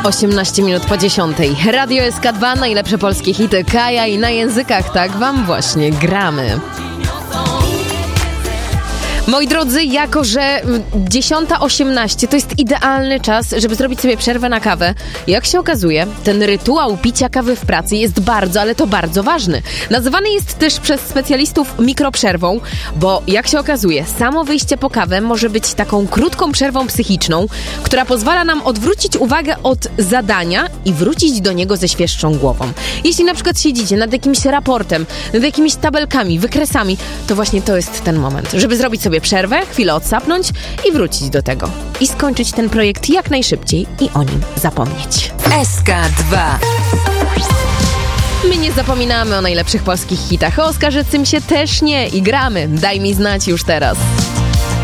18 minut po 10. Radio SK2, najlepsze polskie hity Kaja i na językach tak wam właśnie gramy. Moi drodzy, jako że 10:18 to jest idealny czas, żeby zrobić sobie przerwę na kawę. Jak się okazuje, ten rytuał picia kawy w pracy jest bardzo, ale to bardzo ważny. Nazywany jest też przez specjalistów mikroprzerwą, bo jak się okazuje, samo wyjście po kawę może być taką krótką przerwą psychiczną, która pozwala nam odwrócić uwagę od zadania i wrócić do niego ze świeższą głową. Jeśli na przykład siedzicie nad jakimś raportem, nad jakimiś tabelkami, wykresami, to właśnie to jest ten moment, żeby zrobić sobie przerwę, chwilę odsapnąć i wrócić do tego. I skończyć ten projekt jak najszybciej i o nim zapomnieć. SK2. My nie zapominamy o najlepszych polskich hitach. O Oskarżycym się też nie i gramy. Daj mi znać już teraz.